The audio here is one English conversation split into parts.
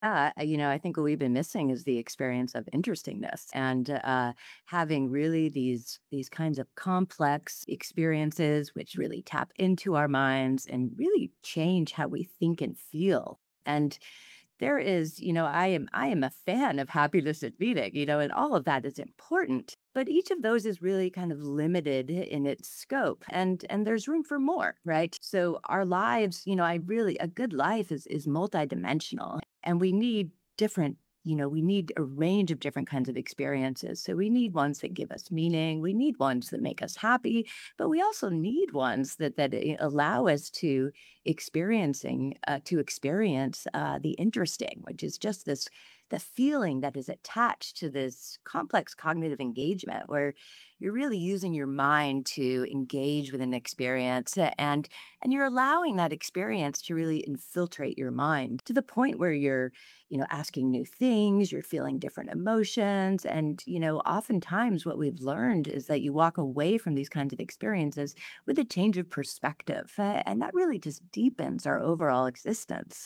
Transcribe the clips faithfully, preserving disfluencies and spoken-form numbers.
Uh, you know, I think what we've been missing is the experience of interestingness and uh, having really these these kinds of complex experiences, which really tap into our minds and really change how we think and feel. And there is, you know, I am I am a fan of happiness at meeting, you know, and all of that is important. But each of those is really kind of limited in its scope, and and there's room for more, right? So our lives, you know, I really a good life is is multidimensional, and we need different. You know, we need a range of different kinds of experiences. So we need ones that give us meaning. We need ones that make us happy, but we also need ones that that eh, allow us to experiencing uh, to experience uh, the interesting, which is just this the feeling that is attached to this complex cognitive engagement where you're really using your mind to engage with an experience uh, and and you're allowing that experience to really infiltrate your mind to the point where you're you know asking new things, you're feeling different emotions, and you know oftentimes what we've learned is that you walk away from these kinds of experiences with a change of perspective. Uh, and that really just deepens our overall existence.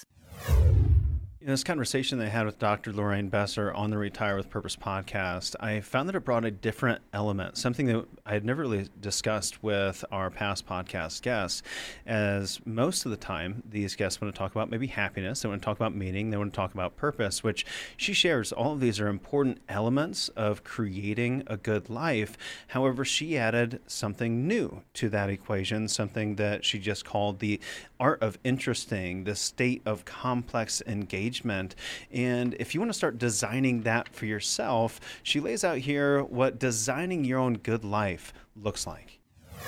In this conversation that I had with Doctor Lorraine Besser on the Retire with Purpose podcast, I found that it brought a different element, something that I had never really discussed with our past podcast guests, as most of the time, these guests want to talk about maybe happiness, they want to talk about meaning, they want to talk about purpose, which she shares. All of these are important elements of creating a good life. However, she added something new to that equation, something that she just called the art of interesting, the state of complex engagement. And if you want to start designing that for yourself, she lays out here what designing your own good life looks like.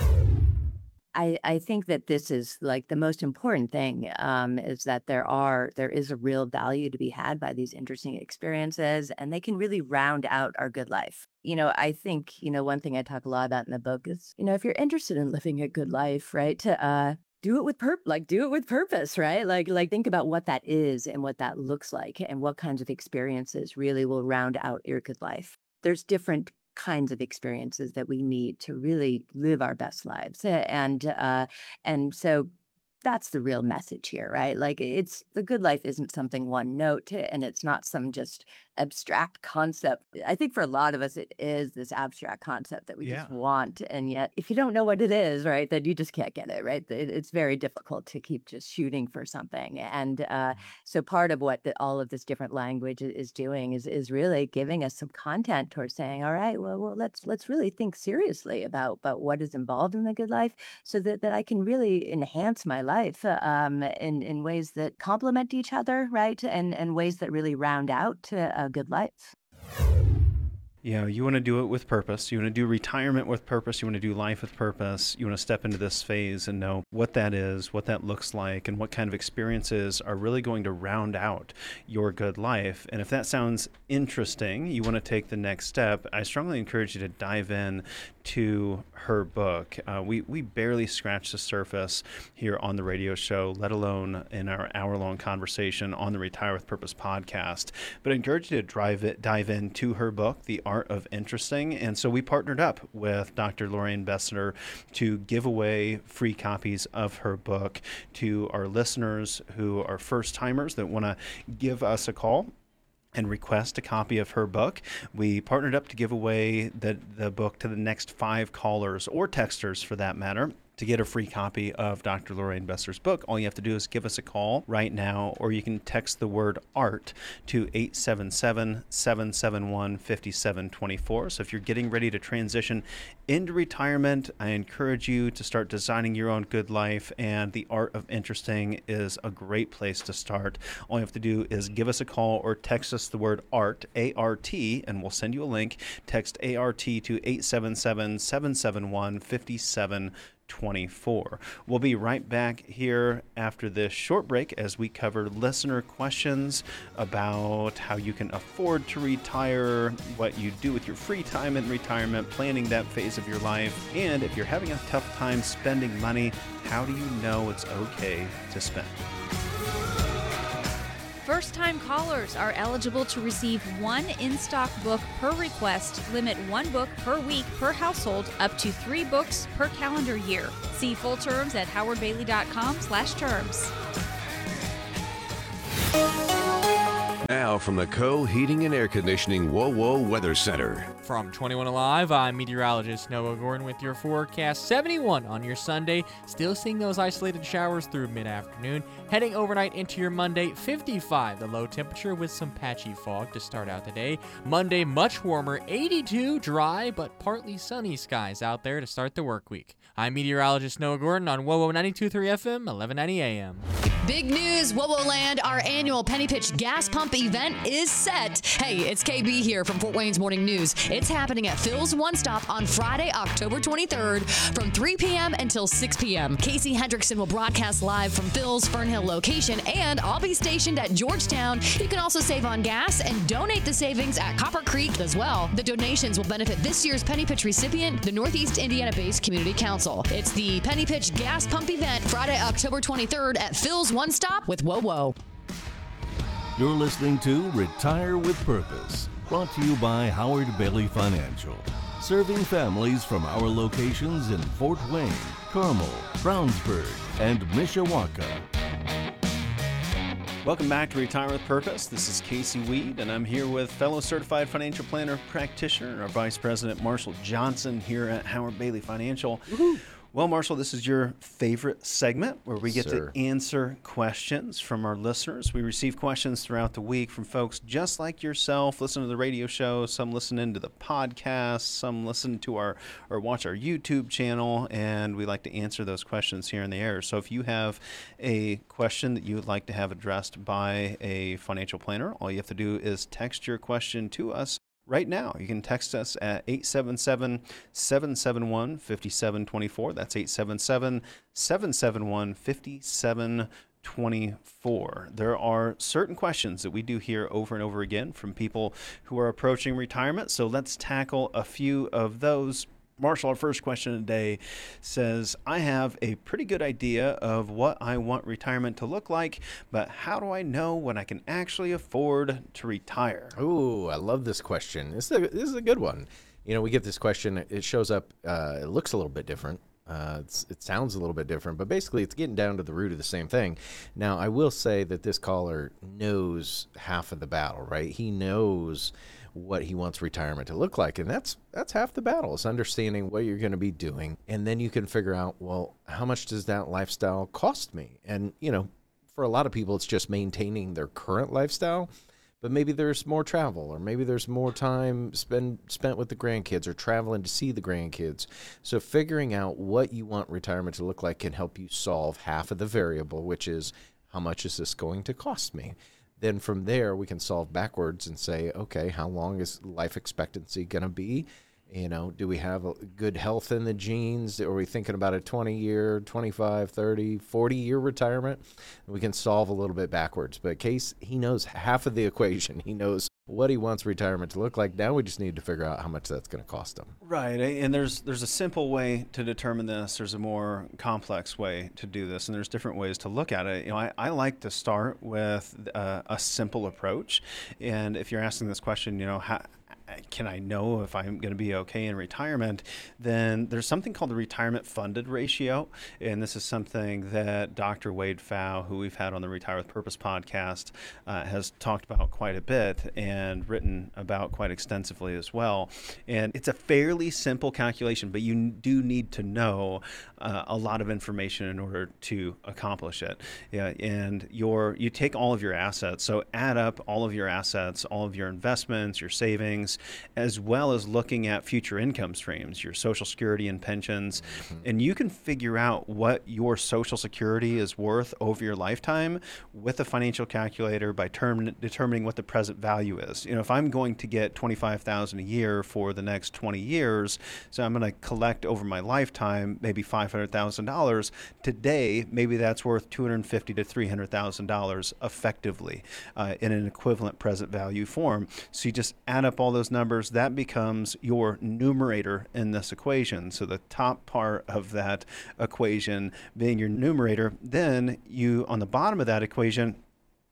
I, I think that this is like the most important thing um, is that there are there is a real value to be had by these interesting experiences, and they can really round out our good life. You know, I think you know one thing I talk a lot about in the book is you know if you're interested in living a good life, right? To uh, do it with purpose, like do it with purpose, right? Like like think about what that is and what that looks like, and what kinds of experiences really will round out your good life. There's different kinds of experiences that we need to really live our best lives. A- And uh and so that's the real message here, right? Like it's the good life isn't something one note and it's not some just abstract concept. I think for a lot of us it is this abstract concept that we just Yeah. want, and yet if you don't know what it is, right, then you just can't get it, right? It- It's very difficult to keep just shooting for something. And uh so part of what the, all of this different language i- is doing is is really giving us some content towards saying, all right, well, well, let's let's really think seriously about about what is involved in the good life, so that that I can really enhance my life uh, um, in in ways that complement each other, right, and and ways that really round out uh, a good life. You know, you want to do it with purpose. You want to do retirement with purpose. You want to do life with purpose. You want to step into this phase and know what that is, what that looks like, and what kind of experiences are really going to round out your good life. And if that sounds interesting, you want to take the next step, I strongly encourage you to dive in to her book. Uh, we, we barely scratched the surface here on the radio show, let alone in our hour-long conversation on the Retire with Purpose podcast. But I encourage you to drive it, dive into her book, The Art of Interesting. And so we partnered up with Doctor Lorraine Bessner to give away free copies of her book to our listeners who are first timers that want to give us a call and request a copy of her book. We partnered up to give away the, the book to the next five callers or texters for that matter. To get a free copy of Doctor Lorraine Besser's book, all you have to do is give us a call right now, or you can text the word ART to eight seven seven, seven seven one, five seven two four. So if you're getting ready to transition into retirement, I encourage you to start designing your own good life, and The Art of Interesting is a great place to start. All you have to do is give us a call or text us the word ART, A R T, and we'll send you a link. Text A R T to eight seven seven, seven seven one, five seven twenty-four. We'll be right back here after this short break as we cover listener questions about how you can afford to retire, what you do with your free time in retirement, planning that phase of your life, and if you're having a tough time spending money, how do you know it's okay to spend? First-time callers are eligible to receive one in-stock book per request, limit one book per week per household, up to three books per calendar year. See full terms at howardbailey dot com slash terms. Now from the Co Heating and Air Conditioning Whoa Whoa Weather Center. From twenty-one Alive, I'm meteorologist Noah Gordon with your forecast. seventy-one on your Sunday, still seeing those isolated showers through mid-afternoon. Heading overnight into your Monday, fifty-five, the low temperature with some patchy fog to start out the day. Monday, much warmer, eighty-two, dry but partly sunny skies out there to start the work week. I'm meteorologist Noah Gordon on WOWO ninety-two point three F M, eleven ninety A M. Big news, WOWO Land, our annual Penny Pitch gas pump event is set. Hey, it's K B here from Fort Wayne's Morning News. It's happening at Phil's One Stop on Friday, October twenty-third from three p.m. until six p.m. Casey Hendrickson will broadcast live from Phil's Fernhill location, and I'll be stationed at Georgetown. You can also save on gas and donate the savings at Copper Creek as well. The donations will benefit this year's Penny Pitch recipient, the Northeast Indiana-based Community Council. It's the Penny Pitch gas pump event, Friday, October twenty-third at Phil's One Stop with WOWO. You're listening to Retire with Purpose, brought to you by Howard Bailey Financial, serving families from our locations in Fort Wayne, Carmel, Brownsburg, and Mishawaka. Welcome back to Retire with Purpose. This is Casey Weed, and I'm here with fellow certified financial planner practitioner and our Vice President, Marshall Johnson, here at Howard Bailey Financial. Woo-hoo. Well, Marshall, this is your favorite segment where we get Sir. to answer questions from our listeners. We receive questions throughout the week from folks just like yourself, listen to the radio show, some listen into the podcast, some listen to our or watch our YouTube channel, and we like to answer those questions here in the air. So if you have a question that you would like to have addressed by a financial planner, all you have to do is text your question to us right now. You can text us at eight seven seven, seven seven one, five seven two four. That's eight seven seven, seven seven one, five seven two four. There are certain questions that we do hear over and over again from people who are approaching retirement. So let's tackle a few of those. Marshall, our first question today says, I have a pretty good idea of what I want retirement to look like, but how do I know when I can actually afford to retire? Ooh, I love this question. This is a, this is a good one. You know, we get this question. It shows up. Uh, it looks a little bit different. Uh, it's, it sounds a little bit different, but basically it's getting down to the root of the same thing. Now, I will say that this caller knows half of the battle, right? He knows what he wants retirement to look like, and that's that's half the battle, is understanding what you're going to be doing, and then you can figure out, well, how much does that lifestyle cost me? And you know, for a lot of people, it's just maintaining their current lifestyle, but maybe there's more travel, or maybe there's more time spend spent with the grandkids, or traveling to see the grandkids. So figuring out what you want retirement to look like can help you solve half of the variable, which is, how much is this going to cost me? Then from there, we can solve backwards and say, okay, how long is life expectancy going to be? You know, do we have a good health in the genes? Are we thinking about a twenty-year, twenty-five, thirty, forty-year retirement? We can solve a little bit backwards. But Case, he knows half of the equation. He knows what he wants retirement to look like. Now we just need to figure out how much that's going to cost him. Right, and there's there's a simple way to determine this. There's a more complex way to do this, and there's different ways to look at it. You know, I, I like to start with uh, a simple approach. And if you're asking this question, you know, how can I know if I'm going to be okay in retirement, then there's something called the retirement funded ratio. And this is something that Doctor Wade Pfau, who we've had on the Retire with Purpose podcast, uh, has talked about quite a bit and written about quite extensively as well. And it's a fairly simple calculation, but you do need to know uh, a lot of information in order to accomplish it. Yeah, and your you take all of your assets, so add up all of your assets, all of your investments, your savings, as well as looking at future income streams, your Social Security and pensions, mm-hmm. and you can figure out what your Social Security is worth over your lifetime with a financial calculator by term, determining what the present value is. You know, if I'm going to get twenty-five thousand dollars a year for the next twenty years, so I'm going to collect over my lifetime maybe five hundred thousand dollars. Today, maybe that's worth two hundred fifty thousand to three hundred thousand dollars effectively uh, in an equivalent present value form. So you just add up all those numbers. That becomes your numerator in this equation. So the top part of that equation being your numerator, then you, on the bottom of that equation,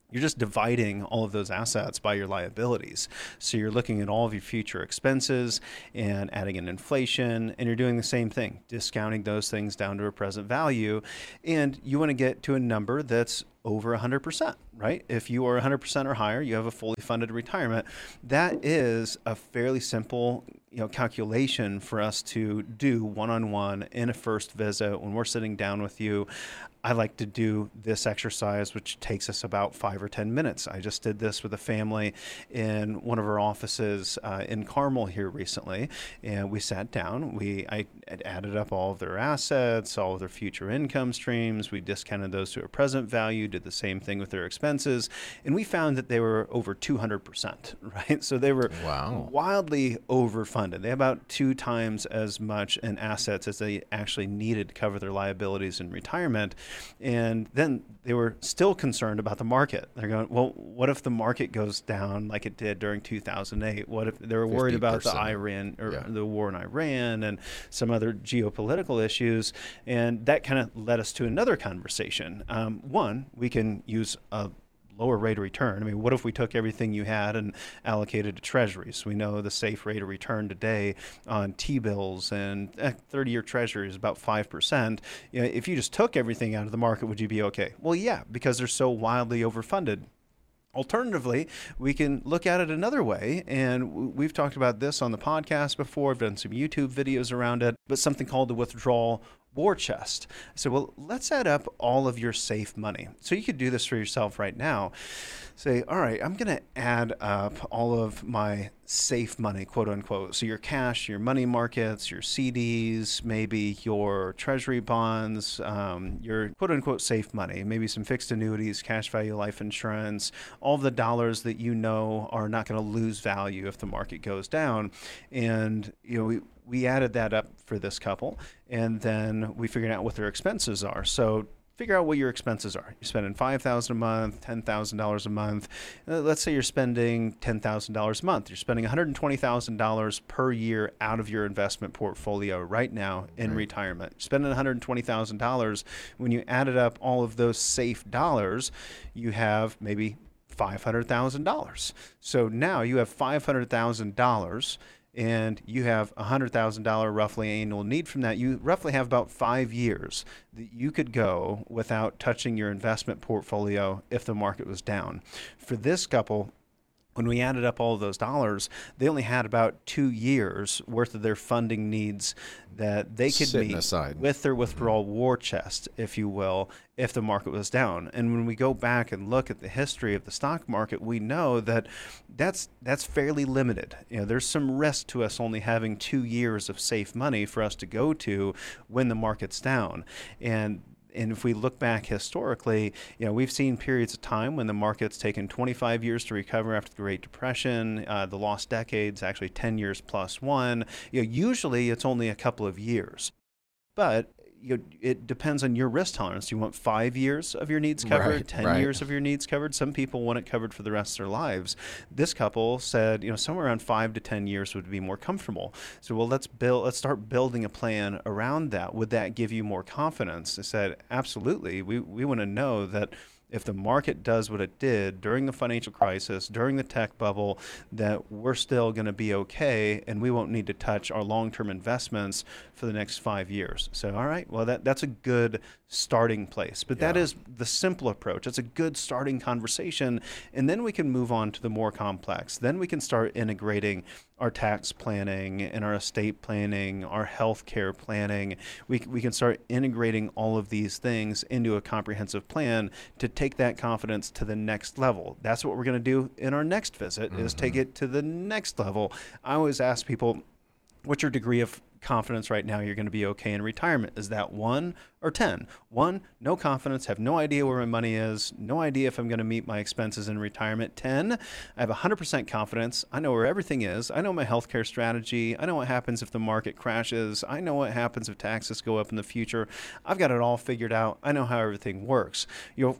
you're just dividing all of those assets by your liabilities. So you're looking at all of your future expenses and adding in inflation, and you're doing the same thing, discounting those things down to a present value. And you want to get to a number that's over one hundred percent, right? If you are one hundred percent or higher, you have a fully funded retirement. That is a fairly simple, you know, calculation for us to do one-on-one in a first visit when we're sitting down with you. I like to do this exercise, which takes us about five or ten minutes. I just did this with a family in one of our offices uh, in Carmel here recently, and we sat down. We I added up all of their assets, all of their future income streams. We discounted those to a present value, did the same thing with their expenses, and we found that they were over two hundred percent, right? So they were Wow. wildly overfunded. They had about two times as much in assets as they actually needed to cover their liabilities in retirement. And then they were still concerned about the market. They're going, well, what if the market goes down like it did during two thousand eight? What if they were worried about the fifty percent. Iran or Yeah. the war in Iran and some other geopolitical issues? And that kind of led us to another conversation. Um, one, we can use a lower rate of return. I mean, what if we took everything you had and allocated to treasuries? We know the safe rate of return today on T-bills and thirty-year treasury is about five percent. You know, if you just took everything out of the market, would you be okay? Well, yeah, because they're so wildly overfunded. Alternatively, we can look at it another way, and w- we've talked about this on the podcast before. I've done some YouTube videos around it, but something called the withdrawal war chest. So, well, let's add up all of your safe money. So you could do this for yourself right now. Say, all right, I'm going to add up all of my safe money, quote unquote. So your cash, your money markets, your C Ds, maybe your treasury bonds, um, your quote unquote safe money, maybe some fixed annuities, cash value life insurance, all of the dollars that you know are not going to lose value if the market goes down. And, you know, we, we added that up for this couple, and then we figured out what their expenses are. So figure out what your expenses are. You're spending five thousand dollars a month, ten thousand dollars a month. Uh, let's say you're spending ten thousand dollars a month. You're spending one hundred twenty thousand dollars per year out of your investment portfolio right now in Right. retirement. You're spending one hundred twenty thousand dollars. When you added up all of those safe dollars, you have maybe five hundred thousand dollars. So now you have five hundred thousand dollars and you have a one hundred thousand dollars roughly annual need from that. You roughly have about five years that you could go without touching your investment portfolio if the market was down. For this couple, when we added up all of those dollars, they only had about two years worth of their funding needs that they could Sitting meet aside. with their withdrawal war chest, if you will, if the market was down. And when we go back and look at the history of the stock market, we know that that's that's fairly limited. You know, there's some risk to us only having two years of safe money for us to go to when the market's down. And And if we look back historically, you know, we've seen periods of time when the market's taken twenty-five years to recover after the Great Depression, uh, the lost decades, actually ten years plus one. You know, usually it's only a couple of years, but you know, it depends on your risk tolerance. You want five years of your needs covered, Right, ten right. years of your needs covered. Some people want it covered for the rest of their lives. This couple said, you know, somewhere around five to ten years would be more comfortable. So, well, let's build, let's start building a plan around that. Would that give you more confidence? I said, absolutely. We we want to know that if the market does what it did during the financial crisis, during the tech bubble, that we're still going to be okay and we won't need to touch our long-term investments for the next five years. So, all right, well, that that's a good starting place. But that Yeah. is the simple approach. It's a good starting conversation. And then we can move on to the more complex. Then we can start integrating our tax planning and our estate planning, our healthcare planning. We, we can start integrating all of these things into a comprehensive plan to take that confidence to the next level. That's what we're going to do in our next visit, is take it to the next level. I always ask people, what's your degree of confidence right now you're going to be okay in retirement? Is that one or ten? One, no confidence, have no idea where my money is, no idea if I'm going to meet my expenses in retirement. ten, I have one hundred percent confidence. I know where everything is. I know my healthcare strategy. I know what happens if the market crashes. I know what happens if taxes go up in the future. I've got it all figured out. I know how everything works. You know,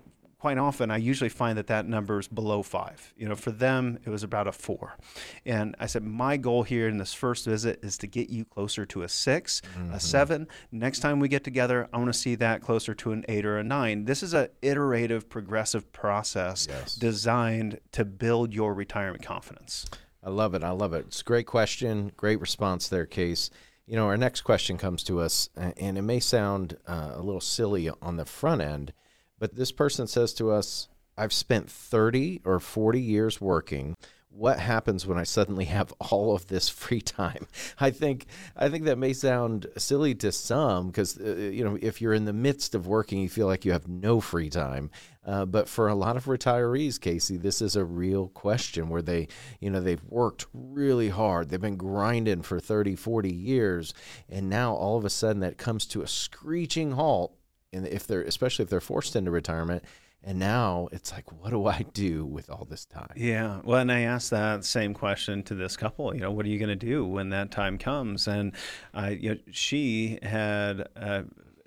quite often, I usually find that that number is below five. You know, for them, it was about a four. And I said, my goal here in this first visit is to get you closer to a six, mm-hmm. a seven. Next time we get together, I want to see that closer to an eight or a nine. This is an iterative, progressive process yes. designed to build your retirement confidence. I love it. I love it. It's a great question. Great response there, Case. You know, our next question comes to us, and it may sound uh, a little silly on the front end, but this person says to us, I've spent thirty or forty years working. What happens when I suddenly have all of this free time? I think I think that may sound silly to some because, uh, you know, if you're in the midst of working, you feel like you have no free time. Uh, but for a lot of retirees, Casey, this is a real question where they, you know, they've worked really hard. They've been grinding for thirty, forty years. And now all of a sudden that comes to a screeching halt. And if they're, especially if they're forced into retirement, and now it's like, what do I do with all this time? Yeah. Well, and I asked that same question to this couple, you know, what are you going to do when that time comes? And uh, you know, she had uh,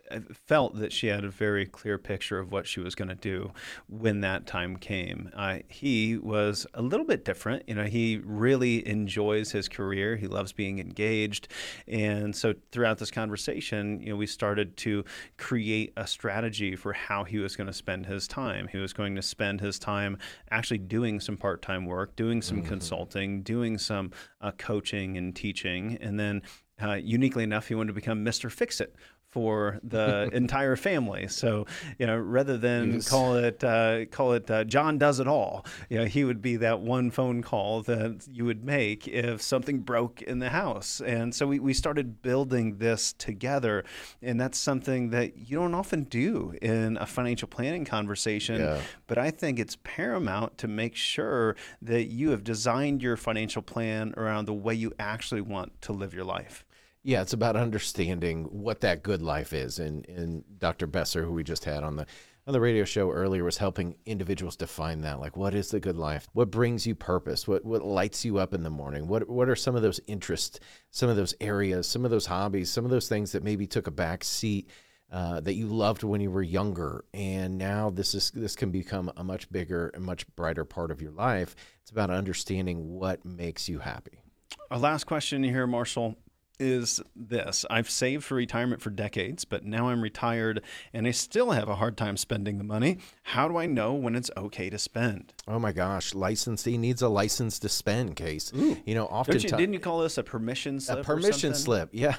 felt that she had a very clear picture of what she was going to do when that time came. Uh, he was a little bit different. You know, he really enjoys his career. He loves being engaged. And so throughout this conversation, you know, we started to create a strategy for how he was going to spend his time. He was going to spend his time actually doing some part-time work, doing some mm-hmm. consulting, doing some uh, coaching and teaching. And then uh, uniquely enough, he wanted to become Mister Fix-It for the entire family. So, you know, rather than yes. call it uh, call it uh, John does it all, you know, he would be that one phone call that you would make if something broke in the house. And so we, we started building this together. And that's something that you don't often do in a financial planning conversation. Yeah. But I think it's paramount to make sure that you have designed your financial plan around the way you actually want to live your life. Yeah, it's about understanding what that good life is. And, and Doctor Besser, who we just had on the on the radio show earlier, was helping individuals define that. Like, what is the good life? What brings you purpose? What what lights you up in the morning? What what are some of those interests, some of those areas, some of those hobbies, some of those things that maybe took a back seat uh, that you loved when you were younger, and now this is this can become a much bigger and much brighter part of your life. It's about understanding what makes you happy. Our last question here, Marshall, is this. I've saved for retirement for decades, but now I'm retired and I still have a hard time spending the money. How do I know when it's okay to spend? Oh my gosh, licensee needs a license to spend, Case. Ooh. You know, often you, didn't you call this a permission slip? A permission slip, yeah.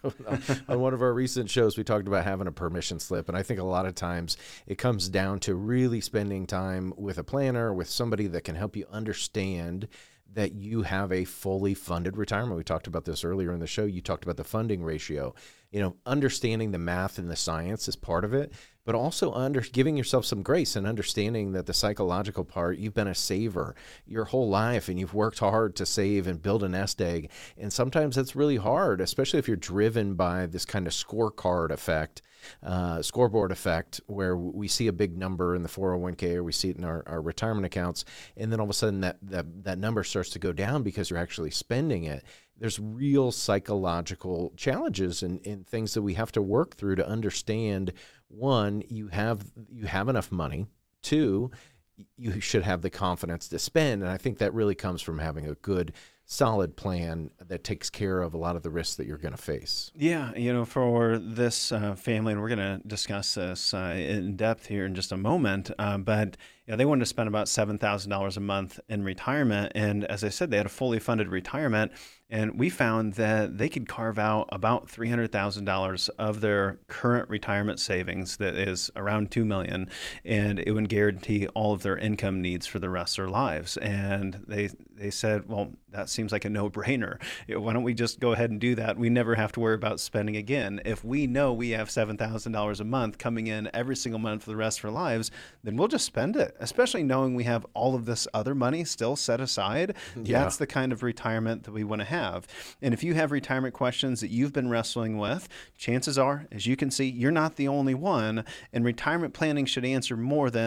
On one of our recent shows, we talked about having a permission slip, and I think a lot of times it comes down to really spending time with a planner, with somebody that can help you understand that you have a fully funded retirement. We talked about this earlier in the show. You talked about the funding ratio. You know, understanding the math and the science is part of it, but also under giving yourself some grace and understanding that the psychological part, you've been a saver your whole life and you've worked hard to save and build a nest egg. And sometimes that's really hard, especially if you're driven by this kind of scorecard effect, uh, scoreboard effect, where we see a big number in the four oh one k or we see it in our, our retirement accounts. And then all of a sudden that, that, that number starts to go down because you're actually spending it. There's real psychological challenges and, and things that we have to work through to understand. One, you have you have enough money. Two, you should have the confidence to spend. And I think that really comes from having a good, solid plan that takes care of a lot of the risks that you're going to face. Yeah, you know, for this uh, family, and we're going to discuss this uh, in depth here in just a moment, uh, but you know, they wanted to spend about seven thousand dollars a month in retirement. And as I said, they had a fully funded retirement. And we found that they could carve out about three hundred thousand dollars of their current retirement savings, that is around two million dollars, and it would guarantee all of their income needs for the rest of their lives. And they they said, well, that seems like a no-brainer. Why don't we just go ahead and do that? We never have to worry about spending again. If we know we have seven thousand dollars a month coming in every single month for the rest of our lives, then we'll just spend it, especially knowing we have all of this other money still set aside. Yeah. That's the kind of retirement that we want to have. Have. And if you have retirement questions that you've been wrestling with, chances are, as you can see, you're not the only one. And retirement planning should answer more than,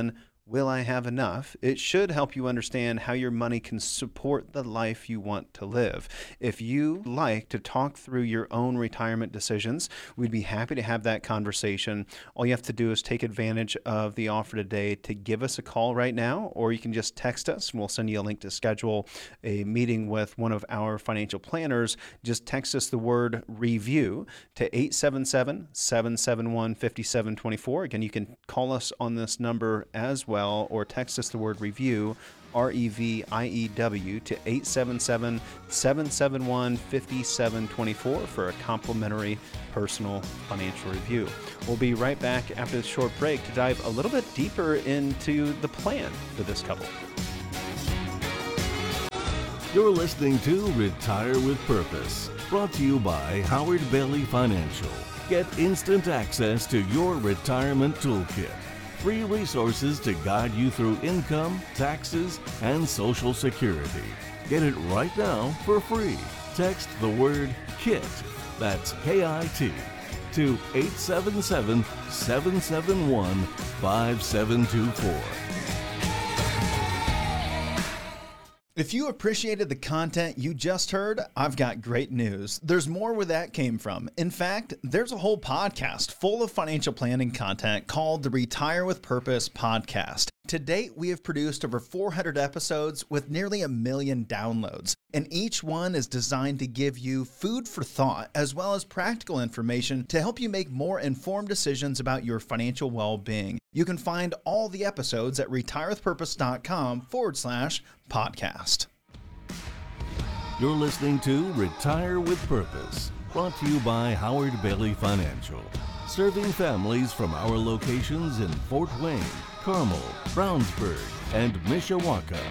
will I have enough? It should help you understand how your money can support the life you want to live. If you like to talk through your own retirement decisions, we'd be happy to have that conversation. All you have to do is take advantage of the offer today to give us a call right now, or you can just text us and we'll send you a link to schedule a meeting with one of our financial planners. Just text us the word review to eight seven seven, seven seven one, five seven two four. Again, you can call us on this number as well, or text us the word review, R E V I E W, to eight seven seven, seven seven one, five seven two four for a complimentary personal financial review. We'll be right back after this short break to dive a little bit deeper into the plan for this couple. You're listening to Retire with Purpose, brought to you by Howard Bailey Financial. Get instant access to your retirement toolkit. Free resources to guide you through income, taxes, and Social Security. Get it right now for free. Text the word KIT, that's K I T, to eight seven seven, seven seven one, five seven two four. If you appreciated the content you just heard, I've got great news. There's more where that came from. In fact, there's a whole podcast full of financial planning content called the Retire with Purpose podcast. To date, we have produced over four hundred episodes with nearly a million downloads, and each one is designed to give you food for thought as well as practical information to help you make more informed decisions about your financial well-being. You can find all the episodes at retirewithpurpose.com forward slash podcast. You're listening to Retire with Purpose, brought to you by Howard Bailey Financial, serving families from our locations in Fort Wayne, Carmel, Brownsburg, and Mishawaka.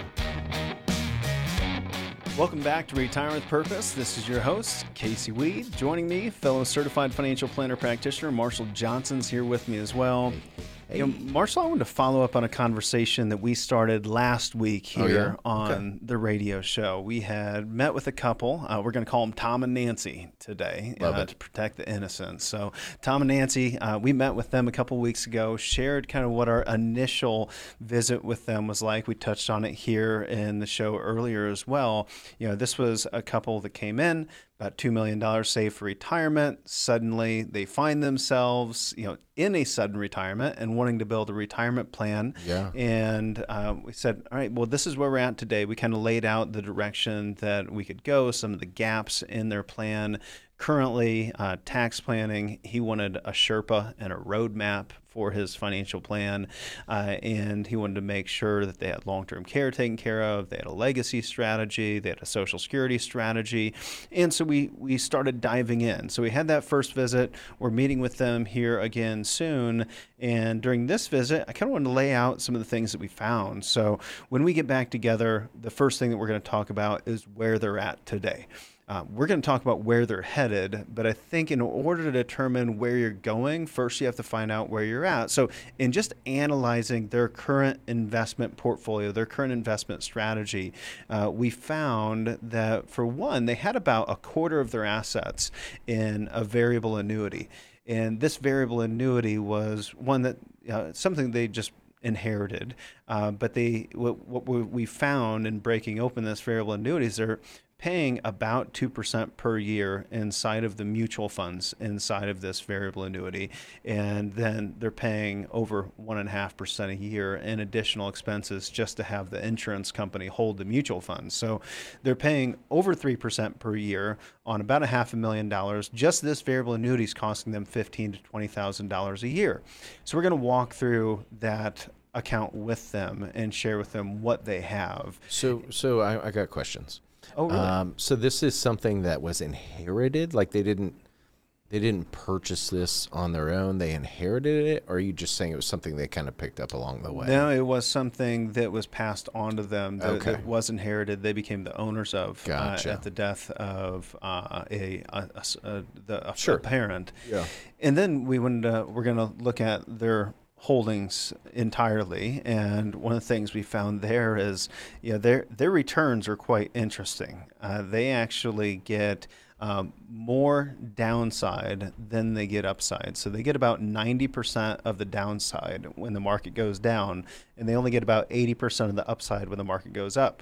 Welcome back to Retire with Purpose. This is your host, Casey Weed. Joining me, fellow certified financial planner practitioner Marshall Johnson's here with me as well. Hey. You know, Marshall, I wanted to follow up on a conversation that we started last week here Oh, yeah? on Okay. the radio show. We had met with a couple. Uh, we're going to call them Tom and Nancy today Love uh, it. to protect the innocent. So Tom and Nancy, uh, we met with them a couple weeks ago, shared kind of what our initial visit with them was like. We touched on it here in the show earlier as well. You know, this was a couple that came in, about two million dollars saved for retirement. Suddenly they find themselves, you know, in a sudden retirement and wanting to build a retirement plan. Yeah. And uh, we said, all right, well, this is where we're at today. We kind of laid out the direction that we could go, some of the gaps in their plan. Currently, uh, tax planning, he wanted a Sherpa and a roadmap for his financial plan, uh, and he wanted to make sure that they had long-term care taken care of, they had a legacy strategy, they had a Social Security strategy, and so we, we started diving in. So we had that first visit. We're meeting with them here again soon, and during this visit, I kind of wanted to lay out some of the things that we found. So when we get back together, the first thing that we're going to talk about is where they're at today. Uh, we're going to talk about where they're headed, but I think in order to determine where you're going, first you have to find out where you're at. So in just analyzing their current investment portfolio, their current investment strategy, uh, we found that for one, they had about a quarter of their assets in a variable annuity. And this variable annuity was one that, uh, something they just inherited. Uh, but they, what, what we found in breaking open this variable annuities, they're paying about two percent per year inside of the mutual funds inside of this variable annuity. And then they're paying over one point five percent a year in additional expenses just to have the insurance company hold the mutual funds. So they're paying over three percent per year on about a half a million dollars. Just this variable annuity is costing them fifteen thousand to twenty thousand dollars a year. So we're going to walk through that account with them and share with them what they have. So, so I, I got questions. Oh, really? Um, so this is something that was inherited. Like they didn't, they didn't purchase this on their own. They inherited it, or are you just saying it was something they kind of picked up along the way? No, it was something that was passed on to them. That, Okay. that was inherited. They became the owners of Gotcha. uh, at the death of uh, a, a, a, a, the, a, Sure. a parent. Yeah. And then we went. Uh, we're going to look at their holdings entirely, and one of the things we found there is, you know, their their returns are quite interesting. Uh, they actually get um, more downside than they get upside. So they get about ninety percent of the downside when the market goes down, and they only get about eighty percent of the upside when the market goes up.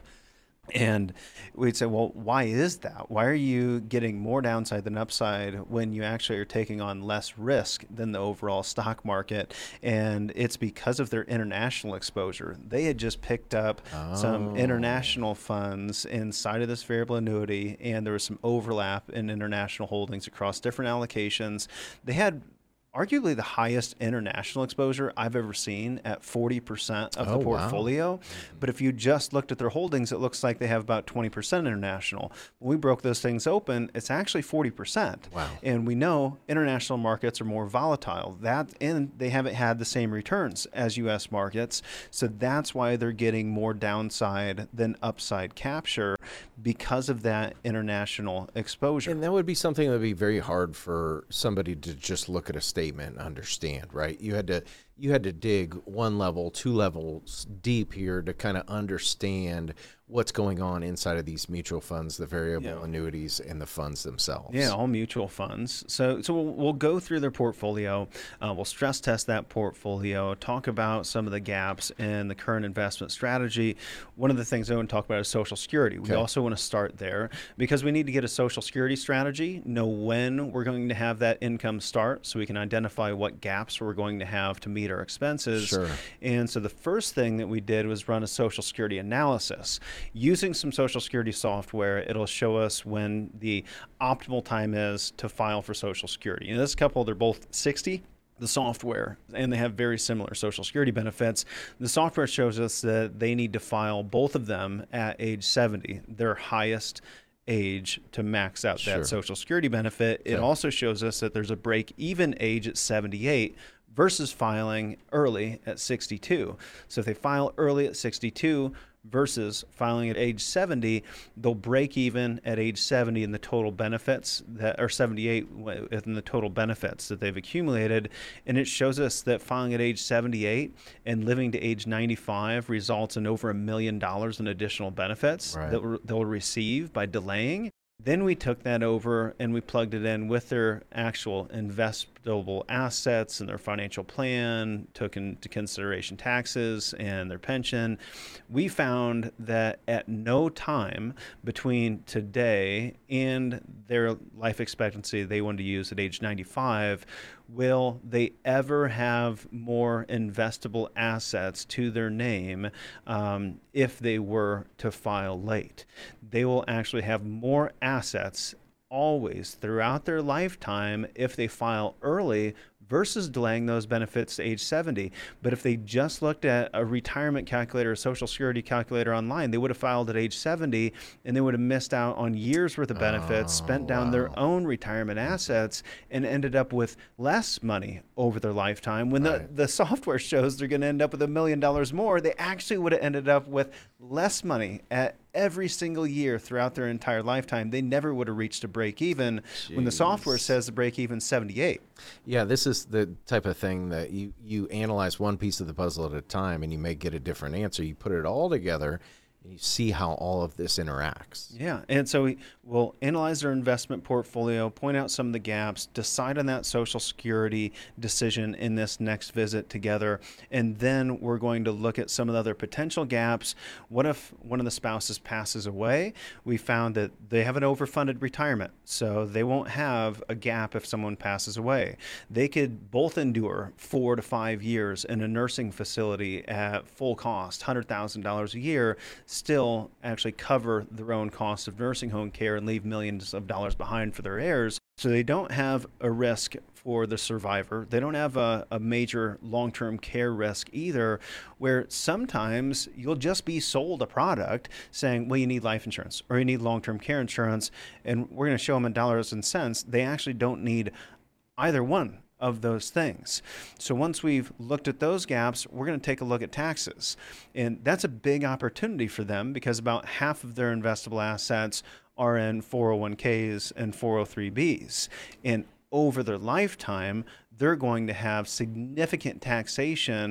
And we'd say, well, why is that? Why are you getting more downside than upside when you actually are taking on less risk than the overall stock market? And it's because of their international exposure. They had just picked up Oh. some international funds inside of this variable annuity, and there was some overlap in international holdings across different allocations. They had arguably the highest international exposure I've ever seen at forty percent of Oh, the wow. portfolio. But if you just looked at their holdings, it looks like they have about twenty percent international. When we broke those things open, it's actually forty percent. Wow. And we know international markets are more volatile. That, and they haven't had the same returns as U S markets. So that's why they're getting more downside than upside capture, because of that international exposure. And that would be something that would be very hard for somebody to just look at a statement and understand, right? You had to you had to dig one level, two levels deep here to kind of understand what's going on inside of these mutual funds, the variable Yeah. annuities, and the funds themselves. Yeah, all mutual funds. So, so we'll, we'll go through their portfolio. Uh, we'll stress test that portfolio, talk about some of the gaps in the current investment strategy. One of the things I want to talk about is Social Security. We Okay. also want to start there because we need to get a Social Security strategy, know when we're going to have that income start so we can identify what gaps we're going to have to meet our expenses. Sure. And so the first thing that we did was run a Social Security analysis. Using some Social Security software, it'll show us when the optimal time is to file for Social Security. And this couple, they're both sixty. The software, and they have very similar Social Security benefits. The software shows us that they need to file both of them at age seventy, their highest age to max out Sure. that Social Security benefit. It Okay. also shows us that there's a break-even age at seventy-eight versus filing early at sixty-two. So if they file early at sixty-two versus filing at age seventy, they'll break even at age seventy in the total benefits that or seventy-eight in the total benefits that they've accumulated. And it shows us that filing at age seventy-eight and living to age ninety-five results in over a million dollars in additional benefits Right. that re- they'll receive by delaying. Then we took that over and we plugged it in with their actual investable assets and their financial plan, took into consideration taxes and their pension. We found that at no time between today and their life expectancy they wanted to use at age ninety-five will they ever have more investable assets to their name um, if they were to file late. They will actually have more assets always throughout their lifetime if they file early versus delaying those benefits to age seventy. But if they just looked at a retirement calculator, a Social Security calculator online, they would have filed at age seventy and they would have missed out on years worth of benefits, Oh, spent down their wow. own retirement assets, and ended up with less money over their lifetime. When the, Right. the software shows they're going to end up with a million dollars more, they actually would have ended up with less money at every single year throughout their entire lifetime. They never would have reached a break even when the software Jeez. says the break even seventy-eight. Yeah, this is the type of thing that you, you analyze one piece of the puzzle at a time and you may get a different answer. You put it all together and you see how all of this interacts. Yeah, and so we will analyze their investment portfolio, point out some of the gaps, decide on that Social Security decision in this next visit together, and then we're going to look at some of the other potential gaps. What if one of the spouses passes away? We found that they have an overfunded retirement, so they won't have a gap if someone passes away. They could both endure four to five years in a nursing facility at full cost, one hundred thousand dollars a year, still actually cover their own cost of nursing home care and leave millions of dollars behind for their heirs. So they don't have a risk for the survivor. They don't have a, a major long-term care risk either, where sometimes you'll just be sold a product saying, well, you need life insurance or you need long-term care insurance. And we're going to show them in dollars and cents. They actually don't need either one of those things. So once we've looked at those gaps, we're going to take a look at taxes. And that's a big opportunity for them because about half of their investable assets are in four oh one k's and four oh three b's. And over their lifetime, they're going to have significant taxation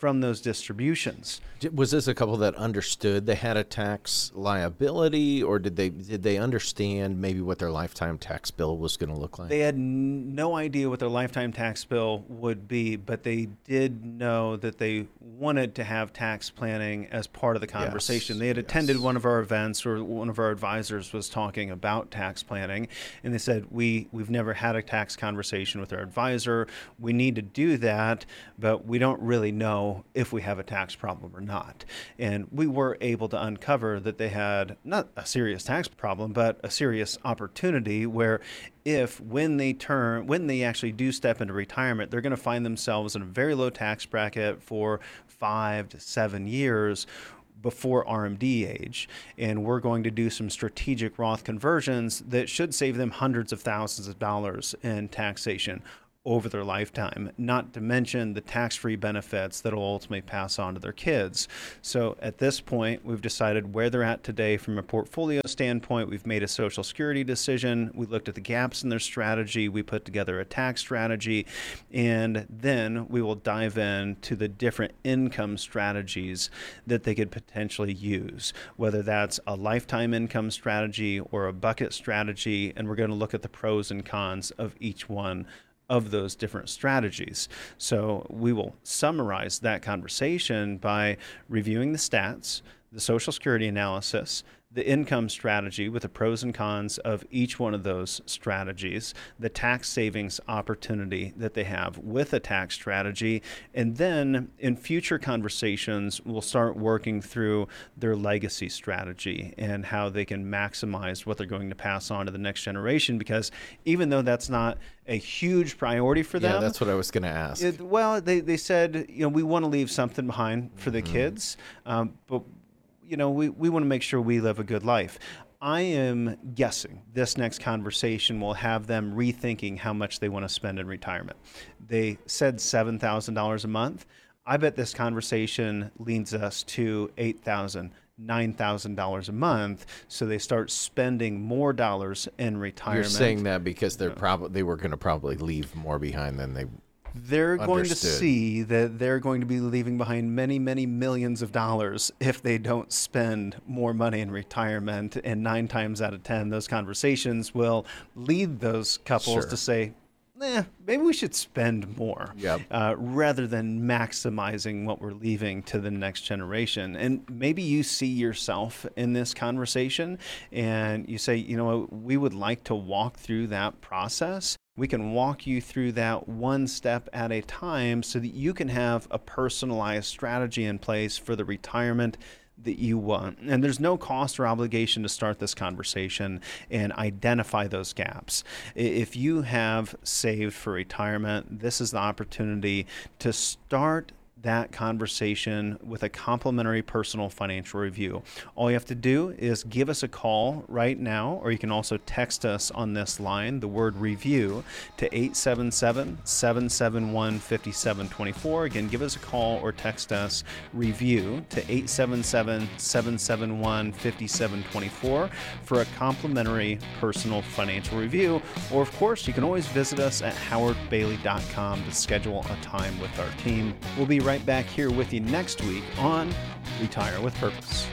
from those distributions. Was this a couple that understood they had a tax liability, or did they did they understand maybe what their lifetime tax bill was going to look like? They had n- no idea what their lifetime tax bill would be, but they did know that they wanted to have tax planning as part of the conversation. Yes, They had yes. attended one of our events where one of our advisors was talking about tax planning, and they said, we, we've never had a tax conversation with our advisor. We need to do that, but we don't really know if we have a tax problem or not. And we were able to uncover that they had not a serious tax problem, but a serious opportunity where if when they turn, when they actually do step into retirement, they're going to find themselves in a very low tax bracket for five to seven years before R M D age. And we're going to do some strategic Roth conversions that should save them hundreds of thousands of dollars in taxation over their lifetime, not to mention the tax-free benefits that will ultimately pass on to their kids. So at this point, we've decided where they're at today from a portfolio standpoint. We've made a Social Security decision. We looked at the gaps in their strategy. We put together a tax strategy, and then we will dive into the different income strategies that they could potentially use, whether that's a lifetime income strategy or a bucket strategy, and we're going to look at the pros and cons of each one of those different strategies. So we will summarize that conversation by reviewing the stats, the Social Security analysis, the income strategy with the pros and cons of each one of those strategies, the tax savings opportunity that they have with a tax strategy, and then in future conversations, we'll start working through their legacy strategy and how they can maximize what they're going to pass on to the next generation, because even though that's not a huge priority for them. Yeah, that's what I was going to ask. It, well, they, they said, you know, we want to leave something behind for the mm-hmm. kids, um, but you know, we, we want to make sure we live a good life. I am guessing this next conversation will have them rethinking how much they want to spend in retirement. They said seven thousand dollars a month. I bet this conversation leads us to eight thousand dollars, nine thousand dollars a month, so they start spending more dollars in retirement. You're saying that because they're probably they were going to probably leave more behind than they They're Understood. going to see that they're going to be leaving behind many, many millions of dollars if they don't spend more money in retirement. And nine times out of ten, those conversations will lead those couples Sure. to say, eh, maybe we should spend more Yep. uh, rather than maximizing what we're leaving to the next generation. And maybe you see yourself in this conversation and you say, you know, we would like to walk through that process. We can walk you through that one step at a time so that you can have a personalized strategy in place for the retirement that you want. And there's no cost or obligation to start this conversation and identify those gaps. If you have saved for retirement, this is the opportunity to start that conversation with a complimentary personal financial review. All you have to do is give us a call right now, or you can also text us on this line, the word review, to eight seven seven, seven seven one, five seven two four. Again, give us a call or text us review to eight seven seven, seven seven one, five seven two four for a complimentary personal financial review. Or of course, you can always visit us at howard bailey dot com to schedule a time with our team. We'll be right back here with you next week on Retire with Purpose.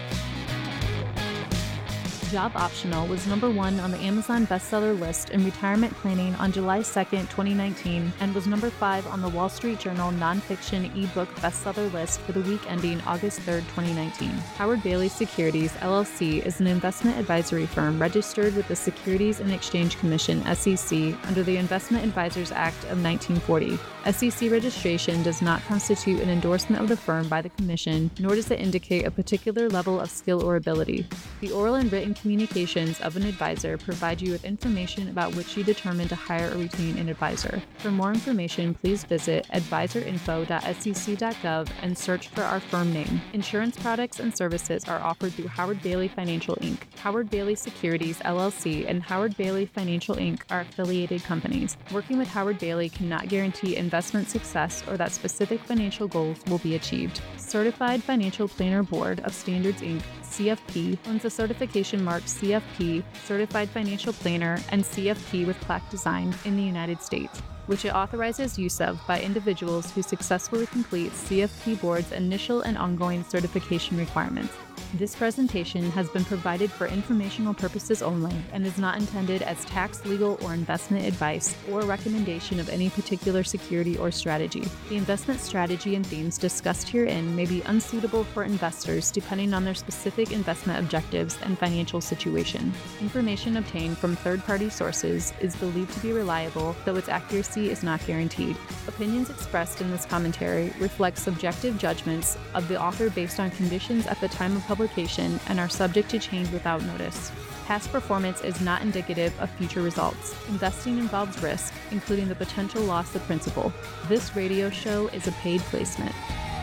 Job Optional was number one on the Amazon bestseller list in retirement planning on July second, twenty nineteen, and was number five on the Wall Street Journal nonfiction ebook bestseller list for the week ending August third, twenty nineteen. Howard Bailey Securities, L L C, is an investment advisory firm registered with the Securities and Exchange Commission, S E C, under the Investment Advisors Act of nineteen forty. S E C registration does not constitute an endorsement of the firm by the Commission, nor does it indicate a particular level of skill or ability. The oral and written communications of an advisor provide you with information about which you determine to hire or retain an advisor. For more information, please visit advisor info dot s e c dot gov and search for our firm name. Insurance products and services are offered through Howard Bailey Financial Incorporated. Howard Bailey Securities, L L C, and Howard Bailey Financial Incorporated are affiliated companies. Working with Howard Bailey cannot guarantee investment success or that specific financial goals will be achieved. Certified Financial Planner Board of Standards, Incorporated, C F P, owns the certification mark C F P, Certified Financial Planner, and C F P with plaque design in the United States. which it authorizes use of by individuals who successfully complete C F P Board's initial and ongoing certification requirements. This presentation has been provided for informational purposes only and is not intended as tax, legal, or investment advice or recommendation of any particular security or strategy. The investment strategy and themes discussed herein may be unsuitable for investors depending on their specific investment objectives and financial situation. Information obtained from third-party sources is believed to be reliable, though its accuracy is not guaranteed. Opinions expressed in this commentary reflect subjective judgments of the author based on conditions at the time of publication and are subject to change without notice. Past performance is not indicative of future results. Investing involves risk, including the potential loss of principal. This radio show is a paid placement.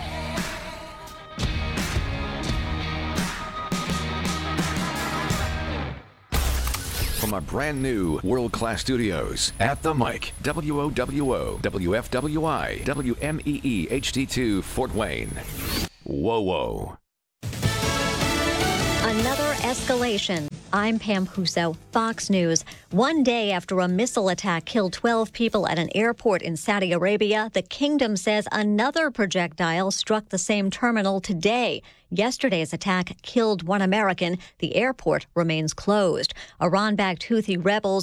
From our brand new world-class studios at the mic, W O W O, W F W I, W M E E H D two, Fort Wayne. Whoa, whoa. Another escalation. I'm Pam Huso, Fox News. One day after a missile attack killed twelve people at an airport in Saudi Arabia, the kingdom says another projectile struck the same terminal today. Yesterday's attack killed one American. The airport remains closed. Iran-backed Houthi rebels